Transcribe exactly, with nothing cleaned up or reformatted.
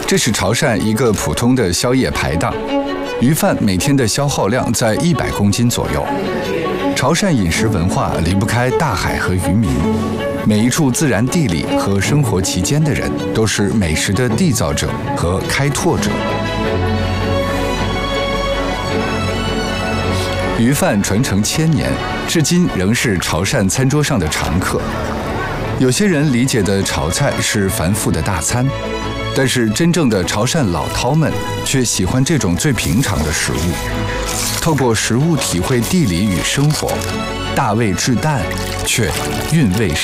这是潮汕一个普通的宵夜排档，鱼贩每天的消耗量在一百公斤左右。潮汕饮食文化离不开大海和渔民，每一处自然地理和生活其间的人，都是美食的缔造者和开拓者。鱼贩传承千年，至今仍是潮汕餐桌上的常客。有些人理解的潮菜是繁复的大餐，但是真正的潮汕老饕们却喜欢这种最平常的食物。透过食物体会地理与生活，大味至淡，却韵味